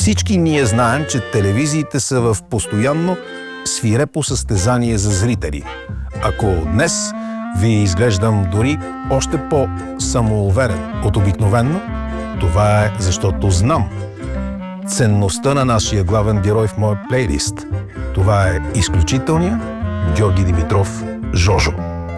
Всички ние знаем, че телевизиите са в постоянно свирепо състезание за зрители. Ако днес ви изглеждам дори още по-самоуверен от обикновено, това е защото знам ценността на нашия главен герой в моя плейлист. Това е изключителният Георги Димитров Жожо.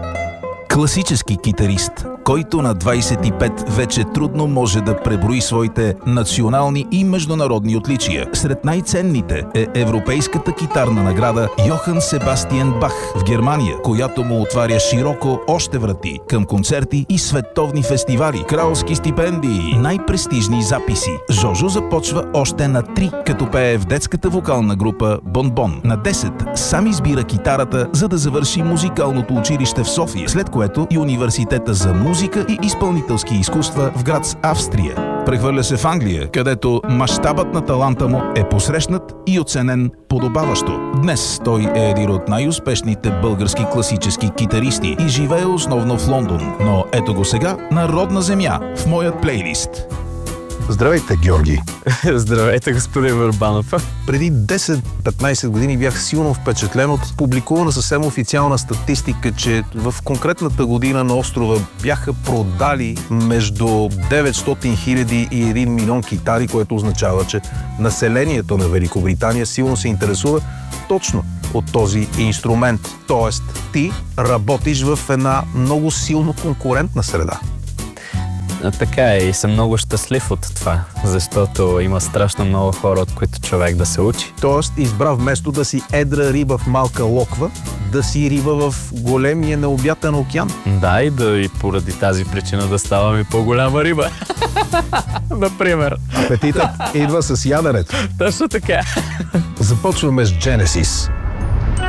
Класически китарист, който на 25 вече трудно може да преброи своите национални и международни отличия. Сред най-ценните е Европейската китарна награда Йохан Себастиен Бах в Германия, която му отваря широко още врати към концерти и световни фестивали, кралски стипендии, най-престижни записи. Жожо започва още на 3, като пее в детската вокална група Бон-Бон. На 10 сам избира китарата, за да завърши музикалното училище в София, след което и университета за музика и изпълнителски изкуства в Грац, Австрия. Прехвърля се в Англия, където мащабът на таланта му е посрещнат и оценен подобаващо. Днес той е един от най-успешните български класически китаристи и живее основно в Лондон. Но ето го сега на родна земя, в моят плейлист. Здравейте, Георги! Здравейте, господин Върбанов! Преди 10-15 години бях силно впечатлен от публикувана съвсем официална статистика, че в конкретната година на острова бяха продали между 900 000 и 1 милион китари, което означава, че населението на Великобритания силно се интересува точно от този инструмент. Тоест, ти работиш в една много силно конкурентна среда. Така е и съм много щастлив от това, защото има страшно много хора, от които човек да се учи. Тоест, избра вместо да си едра риба в малка локва, да си риба в големия необятен океан. Да, и поради тази причина да ставам и по-голяма риба. Например. Апетитът идва с яденето. Точно така. Започваме с Genesis.